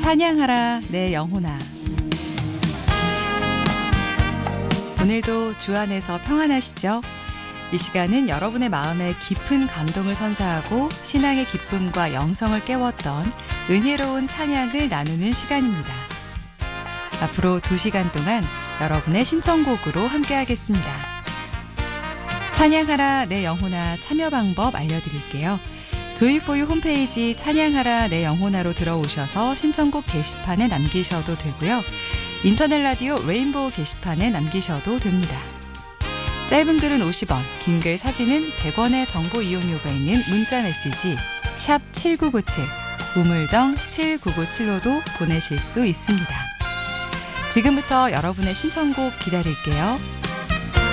찬양하라 내 영혼아. 오늘도 주 안에서 평안하시죠? 이 시간은 여러분의 마음에 깊은 감동을 선사하고 신앙의 기쁨과 영성을 깨웠던 은혜로운 찬양을 나누는 시간입니다. 앞으로 2시간 동안 여러분의 신청곡으로 함께하겠습니다. 찬양하라 내 영혼아 참여 방법 알려드릴게요. 조이4유 홈페이지 찬양하라 내 영혼아로 들어오셔서 신청곡 게시판에 남기셔도 되고요. 인터넷 라디오 레인보우 게시판에 남기셔도 됩니다. 짧은 글은 50원, 긴 글 사진은 100원의 정보 이용료가 있는 문자 메시지 샵 7997, 우물정 7997로도 보내실 수 있습니다. 지금부터 여러분의 신청곡 기다릴게요.